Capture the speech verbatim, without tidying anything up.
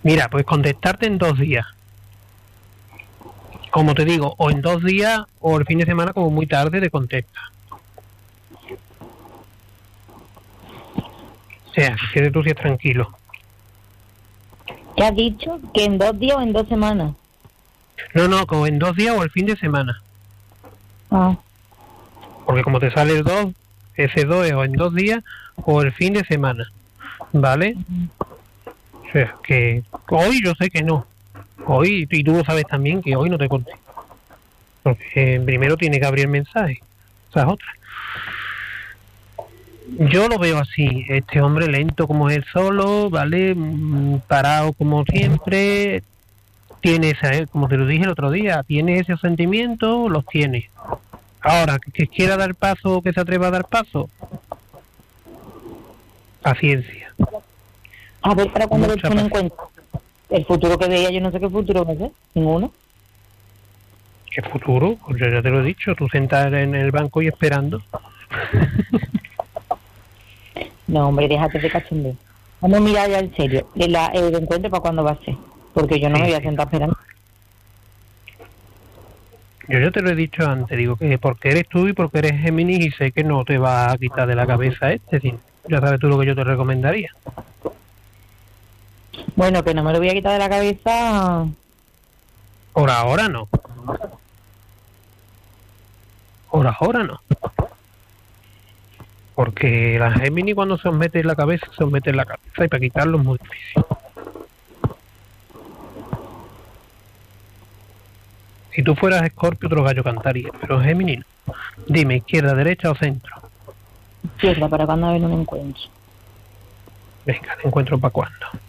Mira, pues contestarte en dos días. Como te digo, o en dos días o el fin de semana como muy tarde te contesta. O sea, que tú seas tranquilo. ¿Qué has dicho? ¿Que en dos días o en dos semanas? No, no, como en dos días o el fin de semana. Ah. Porque como te sale el dos, ese dos es o en dos días o el fin de semana. ¿Vale? O sea, que hoy yo sé que no. Hoy, y tú lo sabes también, que hoy no te contesto. Porque eh, primero tiene que abrir el mensaje. O sea, es otra. Yo lo veo así, este hombre lento como él solo, ¿vale? Mm, Parado como siempre, tiene esa, como te lo dije el otro día, tiene esos sentimientos, los tiene. Ahora, que, que quiera dar paso o que se atreva a dar paso, paciencia. A ver, ¿para cuándo Mucha ves un paciencia. encuentro? El futuro que veía, yo no sé qué futuro va a ser. Ninguno. ¿Qué futuro? Pues yo ya te lo he dicho, tú sentar en el banco y esperando. No, hombre, déjate de cachondeo. Vamos a mirar ya en serio. El, la- el encuentro para cuándo va a ser. Porque yo no me Sí, voy a sí. sentar esperando. Yo ya te lo he dicho antes, digo que porque eres tú y porque eres Géminis y sé que no te va a quitar de la cabeza este, sí. Ya sabes tú lo que yo te recomendaría. Bueno, que no me lo voy a quitar de la cabeza. Por ahora no. Por ahora no. Porque la Géminis cuando se os mete en la cabeza, se os mete en la cabeza y para quitarlo es muy difícil. Si tú fueras Escorpio, otro gallo cantaría, pero Géminis no. Dime, izquierda, derecha o centro. Izquierda, ¿para cuándo va a haber un encuentro? Venga, ¿te encuentro para cuándo?